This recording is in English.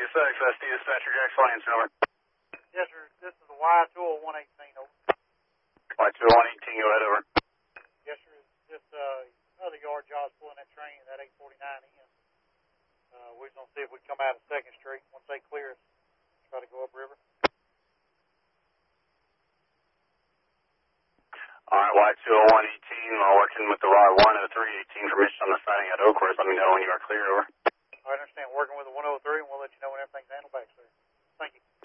6, SD dispatcher Jackson Lance, over. Yes, sir. This is the Y20118, over. Y20118, go ahead, over. Yes, sir. This other yard job's pulling that train, that 849 in. We're going to see if we come out of 2nd Street. Once they clear us, try to go upriver. All right, Y20118, working with the rod 10318 permission on the sighting at Oakhurst. Let me know when you are clear, over. I understand. Working with the 103, and we'll let you know when everything's handled back, sir. Thank you.